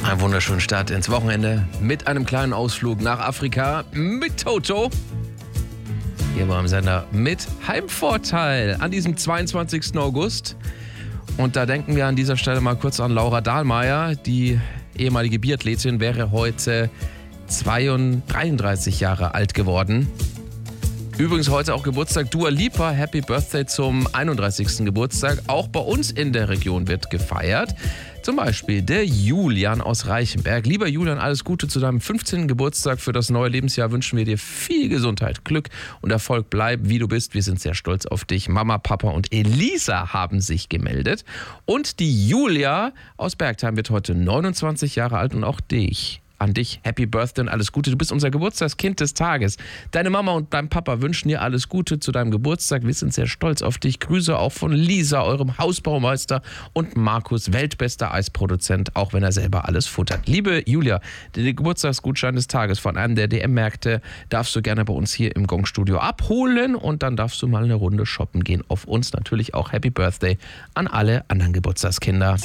Einen wunderschönen Start ins Wochenende mit einem kleinen Ausflug nach Afrika mit Toto. Hier war im Sender mit Heimvorteil an diesem 22. August. Und da denken wir an dieser Stelle mal kurz an Laura Dahlmeier. Die ehemalige Biathletin wäre heute 33 Jahre alt geworden. Übrigens heute auch Geburtstag Dua Lipa. Happy Birthday zum 31. Geburtstag. Auch bei uns in der Region wird gefeiert. Zum Beispiel der Julian aus Reichenberg. Lieber Julian, alles Gute zu deinem 15. Geburtstag. Für das neue Lebensjahr wünschen wir dir viel Gesundheit, Glück und Erfolg. Bleib, wie du bist. Wir sind sehr stolz auf dich. Mama, Papa und Elisa haben sich gemeldet. Und die Julia aus Bergheim wird heute 29 Jahre alt und auch an dich Happy Birthday und alles Gute. Du bist unser Geburtstagskind des Tages. Deine Mama und dein Papa wünschen dir alles Gute zu deinem Geburtstag. Wir sind sehr stolz auf dich. Grüße auch von Lisa, eurem Hausbaumeister, und Markus, weltbester Eisproduzent, auch wenn er selber alles futtert. Liebe Julia, den Geburtstagsgutschein des Tages von einem der DM-Märkte darfst du gerne bei uns hier im Gong-Studio abholen und dann darfst du mal eine Runde shoppen gehen. Auf uns natürlich auch Happy Birthday an alle anderen Geburtstagskinder.